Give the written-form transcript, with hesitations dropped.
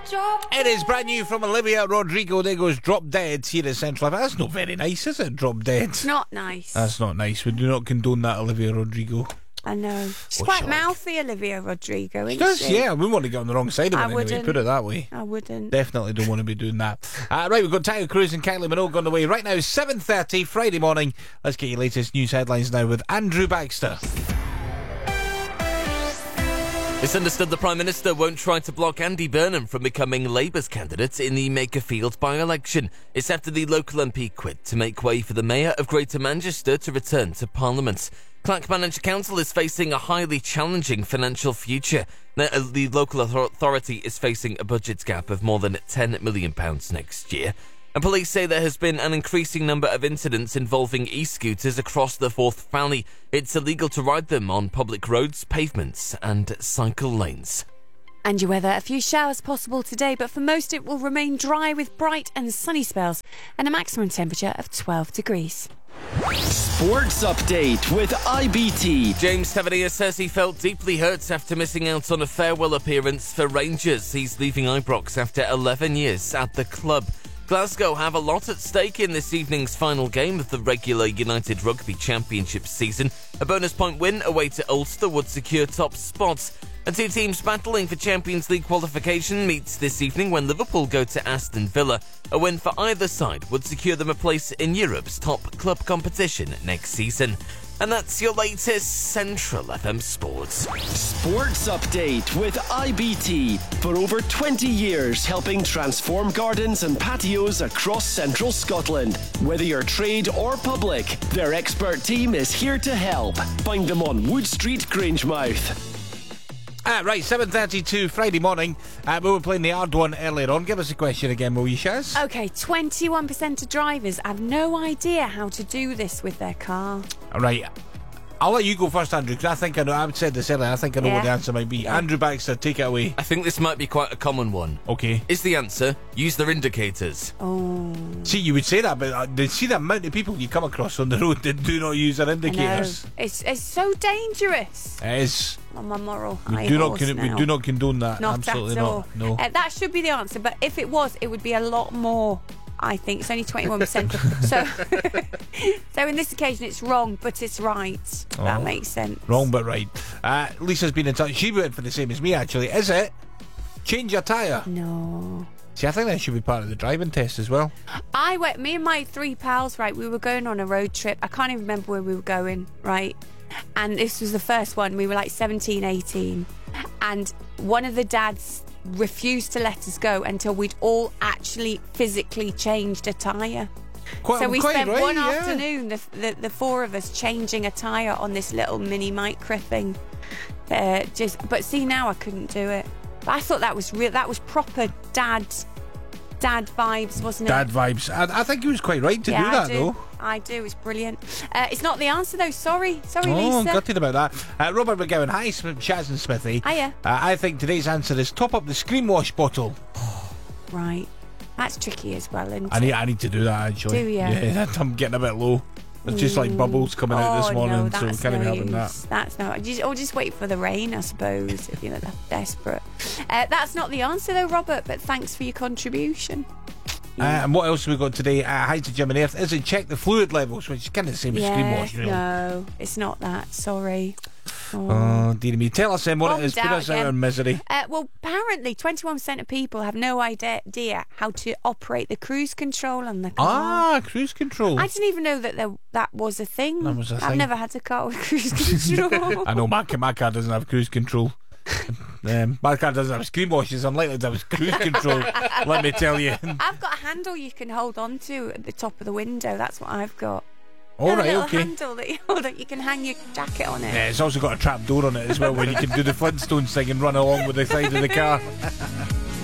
It is brand new from Olivia Rodrigo. There goes Drop Dead here at Central. That's not very nice, is it? Drop Dead. It's not nice. That's not nice. We do not condone that, Olivia Rodrigo. I know. She's quite mouthy, Olivia Rodrigo, isn't she? Does, yeah. We want to get on the wrong side of it anyway, put it that way. I wouldn't. Definitely don't want to be doing that. Right, we've got Tiger Cruz and Kylie Minogue on the way. Right now, 7:30, Friday morning. Let's get your latest news headlines now with Andrew Baxter. It's understood the Prime Minister won't try to block Andy Burnham from becoming Labour's candidate in the Makerfield by-election. It's after the local MP quit to make way for the Mayor of Greater Manchester to return to Parliament. Clackmannanshire Council is facing a highly challenging financial future. The local authority is facing a budget gap of more than £10 million next year. And police say there has been an increasing number of incidents involving e-scooters across the Forth Valley. It's illegal to ride them on public roads, pavements and cycle lanes. And your weather, a few showers possible today, but for most it will remain dry with bright and sunny spells and a maximum temperature of 12 degrees. Sports Update with IBT. James Tavernier says he felt deeply hurt after missing out on a farewell appearance for Rangers. He's leaving Ibrox after 11 years at the club. Glasgow have a lot at stake in this evening's final game of the regular United Rugby Championship season. A bonus point win away to Ulster would secure top spots. And two teams battling for Champions League qualification meets this evening when Liverpool go to Aston Villa. A win for either side would secure them a place in Europe's top club competition next season. And that's your latest Central FM Sports. Sports Update with IBT. For over 20 years, helping transform gardens and patios across central Scotland. Whether you're trade or public, their expert team is here to help. Find them on Wood Street, Grangemouth. Right, 7:32 Friday morning. We were playing the hard one earlier on. Give us a question again, will you, Shaz? Okay, 21% of drivers have no idea how to do this with their car. Right. I'll let you go first, Andrew, because I think I know. I said this earlier. I think I know what the answer might be. Yeah. Andrew Baxter, take it away. I think this might be quite a common one. Okay. Is the answer use their indicators? Oh. See, you would say that, but see the amount of people you come across on the road that do not use their indicators. It's so dangerous. It is. On my moral we do not condone that. Not absolutely at all. No. That should be the answer, but if it was, it would be a lot more. I think it's only 21%. so in this occasion it's wrong, but it's right. That makes sense. Wrong but right. Lisa's been in touch. She went for the same as me, actually. Is it change your tyre? No. See, I think that should be part of the driving test as well. Me and my three pals, right, we were going on a road trip. I can't even remember where we were going, right? And this was the first one. We were like 17, 18. And one of the dads refused to let us go until we'd all actually physically changed a tyre. So we spent one afternoon, the four of us, changing a tyre on this little mini micro thing. But see, now I couldn't do it. But I thought that was real. That was proper dad vibes, wasn't it? Dad vibes. I think he was quite right to do that, though. I do. It's brilliant. It's not the answer, though. Sorry, Lisa. I'm gutted about that. Robert McGowan. Hi, Shaz and Smithy. Hiya. I think today's answer is top up the screen wash bottle. Right. That's tricky as well, isn't it? I need to do that, actually. Do you? Yeah, I'm getting a bit low. There's just like bubbles coming out this morning, so we can't be having that. That's no. Just wait for the rain, I suppose, if you're desperate. That's not the answer, though, Robert, but thanks for your contribution. And what else have we got today? Hi to Jim and Earth. Is it check the fluid levels, which is kind of the same as screen wash, really? No, it's not that. Sorry. Oh, dear me. Tell us then what it is. Put us out of misery. Well, apparently 21% of people have no idea how to operate the cruise control on the car. Cruise control. I didn't even know that was a thing. That was a thing. I've never had a car with cruise control. I know my car doesn't have cruise control. My car doesn't have screen wash. It's unlikely to have cruise control. Let me tell you. I've got a handle you can hold on to at the top of the window. That's what I've got. All right, a little okay. handle that you hold on. You can hang your jacket on it. Yeah, it's also got a trap door on it as well, where you can do the Flintstones thing and run along with the side of the car.